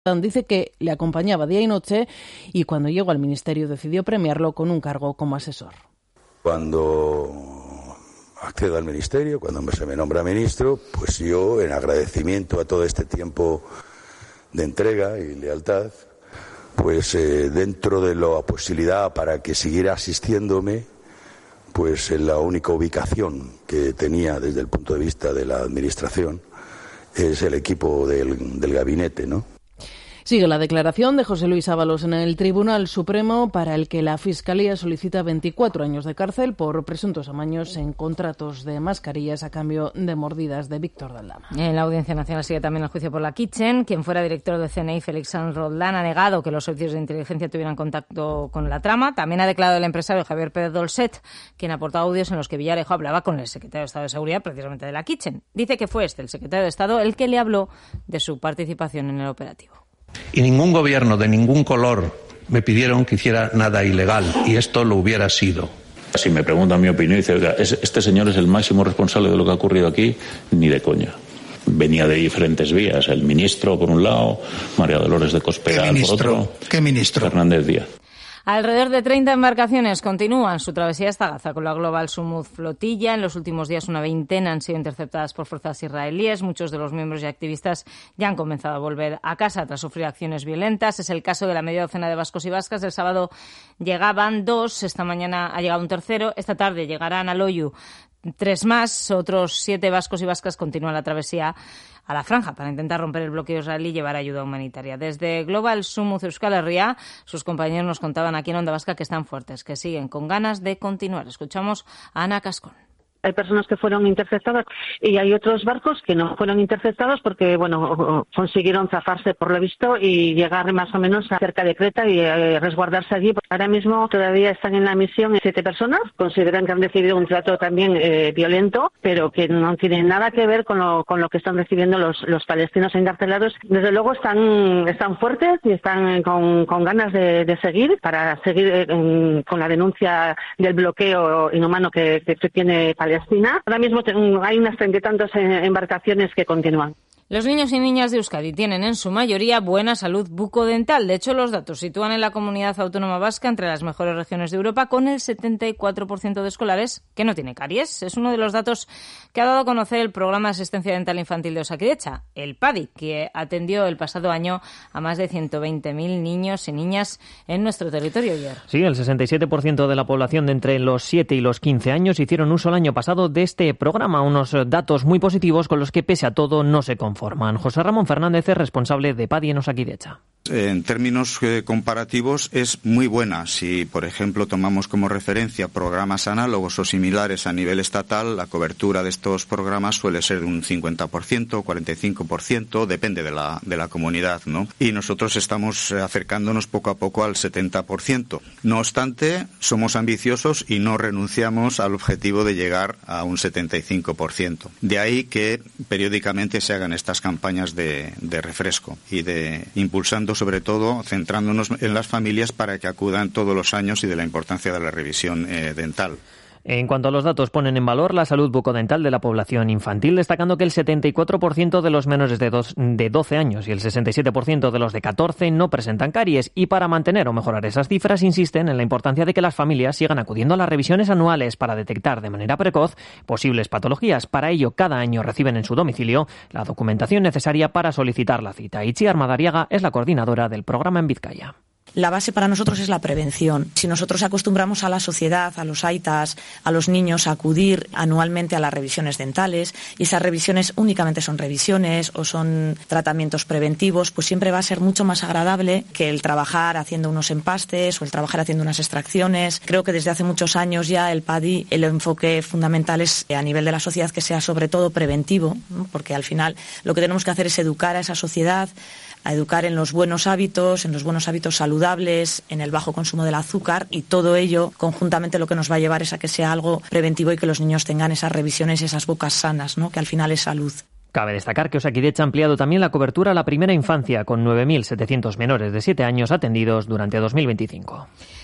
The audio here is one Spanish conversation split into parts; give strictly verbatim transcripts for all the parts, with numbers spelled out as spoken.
Dice que le acompañaba día y noche y cuando llegó al ministerio decidió premiarlo con un cargo como asesor. Cuando accedo al ministerio, cuando se me nombra ministro, pues yo, en agradecimiento a todo este tiempo de entrega y lealtad, pues eh, dentro de la posibilidad para que siguiera asistiéndome, pues en la única ubicación que tenía desde el punto de vista de la administración es el equipo del, del gabinete, ¿no? Sigue la declaración de José Luis Ábalos en el Tribunal Supremo, para el que la Fiscalía solicita veinticuatro años de cárcel por presuntos amaños en contratos de mascarillas a cambio de mordidas de Víctor Daldama. En la Audiencia Nacional sigue también el juicio por la Kitchen. Quien fuera director del C N I, Félix Sanz Roldán, ha negado que los servicios de inteligencia tuvieran contacto con la trama. También ha declarado el empresario Javier Pérez Dolcet, quien aportó audios en los que Villarejo hablaba con el secretario de Estado de Seguridad, precisamente de la Kitchen. Dice que fue este, el secretario de Estado, el que le habló de su participación en el operativo. Y ningún gobierno de ningún color me pidieron que hiciera nada ilegal, y esto lo hubiera sido. Si me preguntan mi opinión, dice, oiga, este señor es el máximo responsable de lo que ha ocurrido aquí, ni de coña. Venía de diferentes vías, el ministro por un lado, María Dolores de Cospedal por otro, ¿Qué ministro? Fernández Díaz. Alrededor de treinta embarcaciones continúan su travesía hasta Gaza con la Global Sumud Flotilla. En los últimos días una veintena han sido interceptadas por fuerzas israelíes. Muchos de los miembros y activistas ya han comenzado a volver a casa tras sufrir acciones violentas. Es el caso de la media docena de vascos y vascas. El sábado llegaban dos, esta mañana ha llegado un tercero. Esta tarde llegarán a Loiu tres más. Otros siete vascos y vascas continúan la travesía a la franja para intentar romper el bloqueo israelí y llevar ayuda humanitaria. Desde Global Sumud Euskal Herria, sus compañeros nos contaban aquí en Onda Vasca que están fuertes, que siguen con ganas de continuar. Escuchamos a Ana Cascón. Hay personas que fueron interceptadas y hay otros barcos que no fueron interceptados porque, bueno, consiguieron zafarse por lo visto y llegar más o menos a cerca de Creta y eh, resguardarse allí. Ahora mismo todavía están en la misión siete personas, consideran que han recibido un trato también eh, violento, pero que no tiene nada que ver con lo, con lo que están recibiendo los, los palestinos encarcelados. Desde luego están, están fuertes y están con, con ganas de, de seguir para seguir eh, con la denuncia del bloqueo inhumano que, que, que tiene Palestina. Ahora mismo hay unas treinta y tantas embarcaciones que continúan. Los niños y niñas de Euskadi tienen en su mayoría buena salud bucodental. De hecho, los datos sitúan en la comunidad autónoma vasca entre las mejores regiones de Europa, con el setenta y cuatro por ciento de escolares que no tiene caries. Es uno de los datos que ha dado a conocer el Programa de Asistencia Dental Infantil de Osakidetza, el P A D I, que atendió el pasado año a más de ciento veinte mil niños y niñas en nuestro territorio. Ayer. Sí, el sesenta y siete por ciento de la población de entre los siete y los quince años hicieron uso el año pasado de este programa. Unos datos muy positivos con los que, pese a todo, no se conforman. José Ramón Fernández es responsable de P A D I en Osakidetza. En términos eh, comparativos es muy buena. Si, por ejemplo, tomamos como referencia programas análogos o similares a nivel estatal, la cobertura de estos programas suele ser de un cincuenta por ciento, cuarenta y cinco por ciento, depende de la, de la comunidad, ¿no? Y nosotros estamos acercándonos poco a poco al setenta por ciento. No obstante, somos ambiciosos y no renunciamos al objetivo de llegar a un setenta y cinco por ciento. De ahí que periódicamente se hagan estas campañas de, de refresco y de impulsando, sobre todo centrándonos en las familias para que acudan todos los años y de la importancia de la revisión eh, dental. En cuanto a los datos, ponen en valor la salud bucodental de la población infantil, destacando que el setenta y cuatro por ciento de los menores de, dos, de doce años y el sesenta y siete por ciento de los de catorce no presentan caries. Y para mantener o mejorar esas cifras, insisten en la importancia de que las familias sigan acudiendo a las revisiones anuales para detectar de manera precoz posibles patologías. Para ello, cada año reciben en su domicilio la documentación necesaria para solicitar la cita. Itziar Madariaga es la coordinadora del programa en Vizcaya. La base para nosotros es la prevención. Si nosotros acostumbramos a la sociedad, a los aitas, a los niños a acudir anualmente a las revisiones dentales, y esas revisiones únicamente son revisiones o son tratamientos preventivos, pues siempre va a ser mucho más agradable que el trabajar haciendo unos empastes o el trabajar haciendo unas extracciones. Creo que desde hace muchos años ya el P A D I, el enfoque fundamental es a nivel de la sociedad que sea sobre todo preventivo, ¿no? Porque al final lo que tenemos que hacer es educar a esa sociedad, a educar en los buenos hábitos, en los buenos hábitos saludables, en el bajo consumo del azúcar, y todo ello conjuntamente lo que nos va a llevar es a que sea algo preventivo y que los niños tengan esas revisiones y esas bocas sanas, ¿no? Que al final es salud. Cabe destacar que Osakidetza ha ampliado también la cobertura a la primera infancia, con nueve mil setecientos menores de siete años atendidos durante dos mil veinticinco.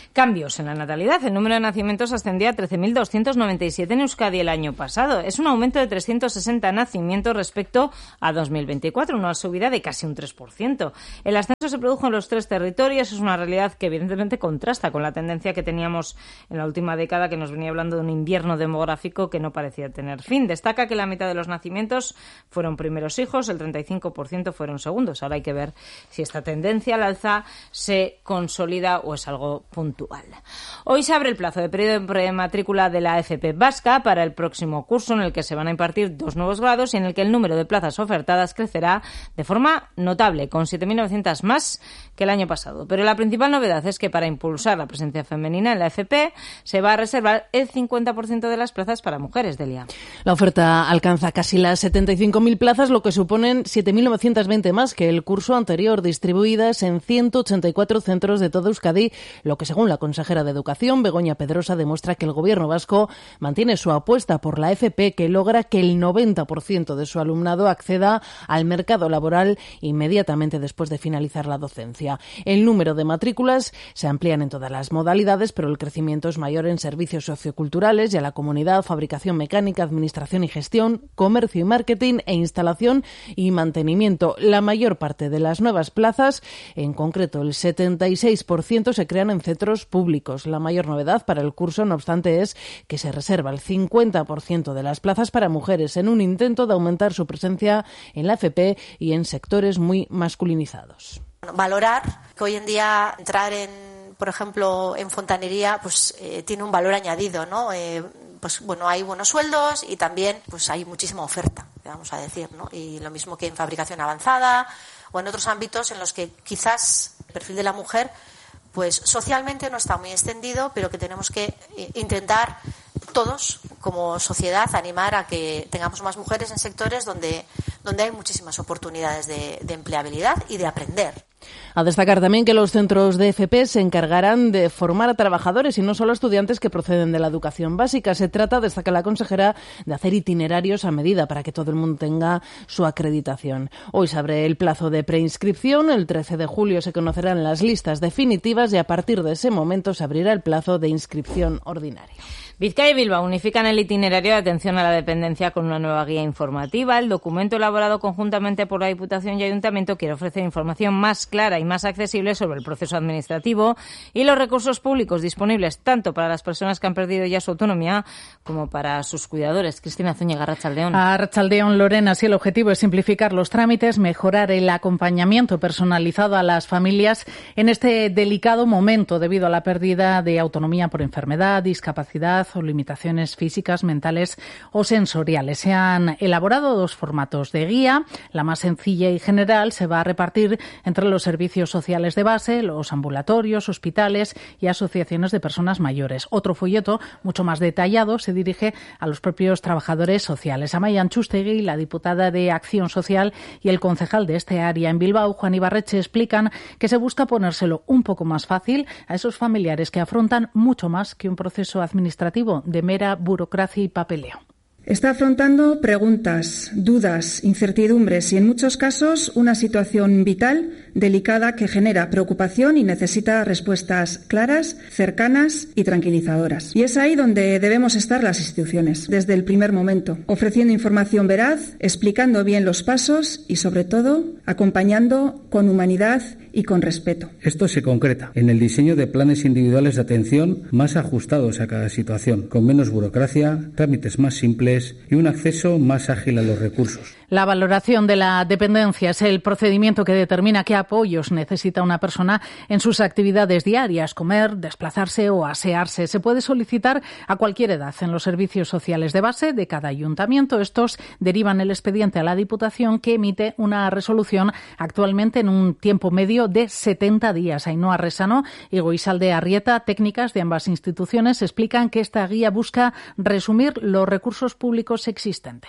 Cambios en la natalidad. El número de nacimientos ascendía a trece mil doscientos noventa y siete en Euskadi el año pasado. Es un aumento de trescientos sesenta nacimientos respecto a dos mil veinticuatro, una subida de casi un tres por ciento. El ascenso se produjo en los tres territorios. Es una realidad que evidentemente contrasta con la tendencia que teníamos en la última década, que nos venía hablando de un invierno demográfico que no parecía tener fin. Destaca que la mitad de los nacimientos fueron primeros hijos, el treinta y cinco por ciento fueron segundos. Ahora hay que ver si esta tendencia al alza se consolida o es algo puntual. Hoy se abre el plazo de periodo de prematrícula de la F P vasca para el próximo curso, en el que se van a impartir dos nuevos grados y en el que el número de plazas ofertadas crecerá de forma notable, con siete mil novecientos más que el año pasado. Pero la principal novedad es que para impulsar la presencia femenina en la F P se va a reservar el cincuenta por ciento de las plazas para mujeres, Delia. La oferta alcanza casi las setenta y cinco mil plazas, lo que suponen siete mil novecientos veinte más que el curso anterior, distribuidas en ciento ochenta y cuatro centros de toda Euskadi, lo que según la consejera de Educación, Begoña Pedrosa, demuestra que el gobierno vasco mantiene su apuesta por la F P, que logra que el noventa por ciento de su alumnado acceda al mercado laboral inmediatamente después de finalizar la docencia. El número de matrículas se amplían en todas las modalidades, pero el crecimiento es mayor en servicios socioculturales y a la comunidad, fabricación mecánica, administración y gestión, comercio y marketing e instalación y mantenimiento. La mayor parte de las nuevas plazas, en concreto el setenta y seis por ciento, se crean en centros públicos. La mayor novedad para el curso, no obstante, es que se reserva el cincuenta por ciento de las plazas para mujeres, en un intento de aumentar su presencia en la F P y en sectores muy masculinizados. Valorar que hoy en día entrar en, por ejemplo, en fontanería, pues eh, tiene un valor añadido, ¿no? Eh, pues bueno, hay buenos sueldos y también pues hay muchísima oferta, vamos a decir, ¿no? Y lo mismo que en fabricación avanzada o en otros ámbitos en los que quizás el perfil de la mujer pues socialmente no está muy extendido, pero que tenemos que intentar todos, como sociedad, animar a que tengamos más mujeres en sectores donde, donde hay muchísimas oportunidades de, de empleabilidad y de aprender. A destacar también que los centros de F P se encargarán de formar a trabajadores y no solo a estudiantes que proceden de la educación básica. Se trata, destaca la consejera, de hacer itinerarios a medida para que todo el mundo tenga su acreditación. Hoy se abre el plazo de preinscripción. El trece de julio se conocerán las listas definitivas y a partir de ese momento se abrirá el plazo de inscripción ordinaria. Vizcaya y Bilbao unifican el itinerario de atención a la dependencia con una nueva guía informativa. El documento elaborado conjuntamente por la Diputación y Ayuntamiento quiere ofrecer información más clara y más accesible sobre el proceso administrativo y los recursos públicos disponibles tanto para las personas que han perdido ya su autonomía como para sus cuidadores. Cristina Zúñiga, Arratsaldeón. Arratsaldeón, Lorena. Sí, el objetivo es simplificar los trámites, mejorar el acompañamiento personalizado a las familias en este delicado momento debido a la pérdida de autonomía por enfermedad, discapacidad o limitaciones físicas, mentales o sensoriales. Se han elaborado dos formatos de guía. La más sencilla y general se va a repartir entre los servicios sociales de base, los ambulatorios, hospitales y asociaciones de personas mayores. Otro folleto, mucho más detallado, se dirige a los propios trabajadores sociales. Amaia Antxustegui, la diputada de Acción Social, y el concejal de este área en Bilbao, Juan Ibarretxe, explican que se busca ponérselo un poco más fácil a esos familiares que afrontan mucho más que un proceso administrativo de mera burocracia y papeleo. Está afrontando preguntas, dudas, incertidumbres y, en muchos casos, una situación vital, delicada, que genera preocupación y necesita respuestas claras, cercanas y tranquilizadoras. Y es ahí donde debemos estar las instituciones, desde el primer momento, ofreciendo información veraz, explicando bien los pasos y, sobre todo, acompañando con humanidad y con respeto. Esto se concreta en el diseño de planes individuales de atención más ajustados a cada situación, con menos burocracia, trámites más simples y un acceso más ágil a los recursos. La valoración de la dependencia es el procedimiento que determina qué apoyos necesita una persona en sus actividades diarias, comer, desplazarse o asearse. Se puede solicitar a cualquier edad en los servicios sociales de base de cada ayuntamiento. Estos derivan el expediente a la Diputación, que emite una resolución actualmente en un tiempo medio de setenta días. Ainhoa Resano y Goizalde Arrieta, técnicas de ambas instituciones, explican que esta guía busca resumir los recursos públicos existentes.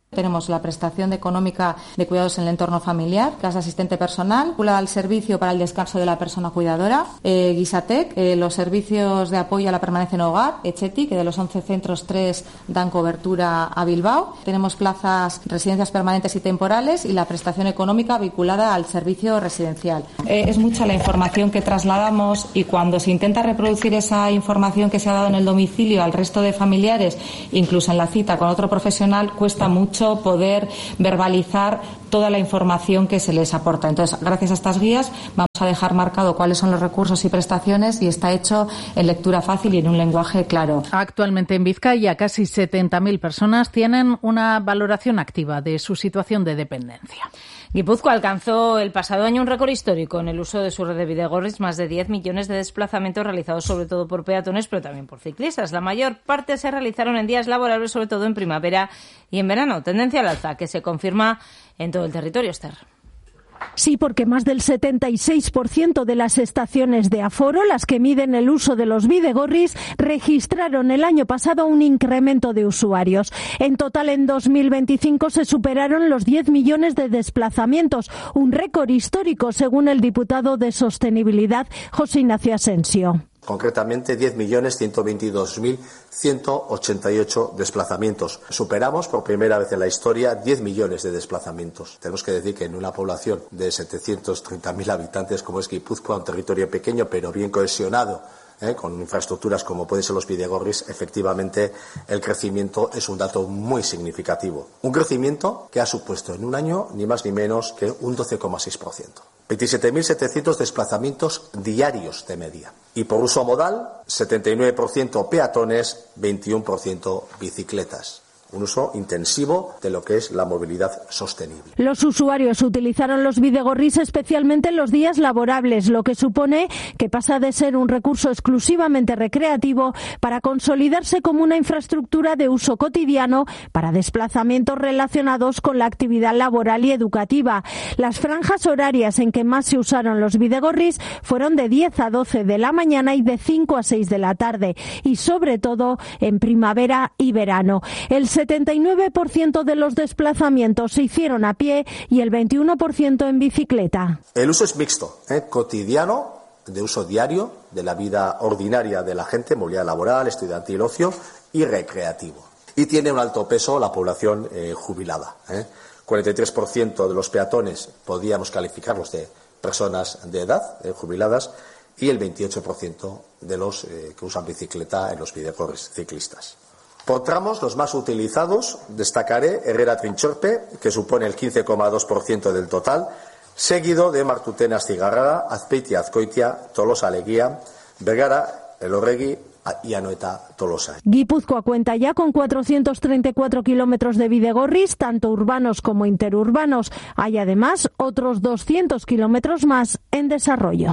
Tenemos la prestación económica de cuidados en el entorno familiar, casa asistente personal, vinculada al servicio para el descanso de la persona cuidadora, eh, Guisatec, eh, los servicios de apoyo a la permanencia en hogar, Echeti, que de los once centros, tres dan cobertura a Bilbao. Tenemos plazas, residencias permanentes y temporales y la prestación económica vinculada al servicio residencial. Eh, es mucha la información que trasladamos y cuando se intenta reproducir esa información que se ha dado en el domicilio al resto de familiares, incluso en la cita con otro profesional, cuesta mucho poder verbalizar toda la información que se les aporta. Entonces, gracias a estas guías vamos a dejar marcado cuáles son los recursos y prestaciones y está hecho en lectura fácil y en un lenguaje claro. Actualmente en Vizcaya casi setenta mil personas tienen una valoración activa de su situación de dependencia. Guipúzcoa alcanzó el pasado año un récord histórico en el uso de su red de bidegorris, más de diez millones de desplazamientos realizados sobre todo por peatones, pero también por ciclistas. La mayor parte se realizaron en días laborables, sobre todo en primavera y en verano. Tendencia al alza que se confirma en todo el territorio, Esther. Sí, porque más del setenta y seis por ciento de las estaciones de aforo, las que miden el uso de los bidegorris, registraron el año pasado un incremento de usuarios. En total, en dos mil veinticinco se superaron los diez millones de desplazamientos, un récord histórico según el diputado de Sostenibilidad, José Ignacio Asensio. Concretamente, diez millones ciento veintidós mil ciento ochenta y ocho desplazamientos. Superamos por primera vez en la historia diez millones de desplazamientos. Tenemos que decir que en una población de setecientos treinta mil habitantes como es Guipúzcoa, un territorio pequeño pero bien cohesionado, ¿eh? con infraestructuras como pueden ser los bidegorris, efectivamente el crecimiento es un dato muy significativo. Un crecimiento que ha supuesto en un año ni más ni menos que un doce coma seis por ciento. veintisiete mil setecientos desplazamientos diarios de media. Y por uso modal, setenta y nueve por ciento peatones, veintiuno por ciento bicicletas. Un uso intensivo de lo que es la movilidad sostenible. Los usuarios utilizaron los bidegorris especialmente en los días laborables, lo que supone que pasa de ser un recurso exclusivamente recreativo para consolidarse como una infraestructura de uso cotidiano para desplazamientos relacionados con la actividad laboral y educativa. Las franjas horarias en que más se usaron los bidegorris fueron de diez a doce de la mañana y de cinco a seis de la tarde, y sobre todo en primavera y verano. El setenta y nueve por ciento de los desplazamientos se hicieron a pie y el veintiuno por ciento en bicicleta. El uso es mixto, ¿eh? cotidiano, de uso diario, de la vida ordinaria de la gente, movilidad laboral, estudiantil, ocio y recreativo. Y tiene un alto peso la población eh, jubilada. ¿eh? cuarenta y tres por ciento de los peatones podíamos calificarlos de personas de edad, eh, jubiladas, y el veintiocho por ciento de los eh, que usan bicicleta en los bidegorris ciclistas. Por tramos, los más utilizados, destacaré Herrera-Trinchorpe, que supone el quince coma dos por ciento del total, seguido de Martutena-Astigarraga, Azpeitia-Azkoitia, Tolosa-Leguía, Bergara-Elorregui y Anoeta-Tolosa. Guipúzcoa cuenta ya con cuatrocientos treinta y cuatro kilómetros de bidegorris, tanto urbanos como interurbanos. Hay además otros doscientos kilómetros más en desarrollo.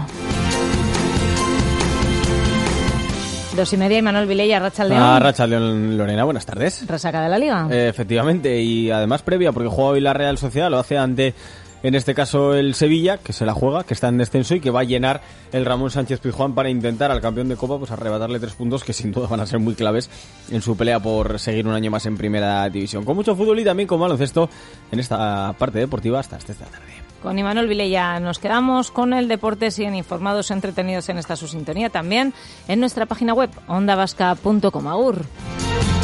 Dos y media, y Manuel Vilella, Arratsaldeon. Ah, Arratsaldeon, Lorena, buenas tardes. Resaca de la Liga. Eh, efectivamente, y además previa, porque juega hoy la Real Sociedad, lo hace ante, en este caso, el Sevilla, que se la juega, que está en descenso y que va a llenar el Ramón Sánchez Pizjuán para intentar al campeón de Copa pues arrebatarle tres puntos que sin duda van a ser muy claves en su pelea por seguir un año más en Primera División. Con mucho fútbol y también con baloncesto en esta parte deportiva hasta esta tarde. Con Imanol Vilella nos quedamos con el deporte. Siguen informados, entretenidos en esta su sintonía también en nuestra página web onda vasca punto com. Agur.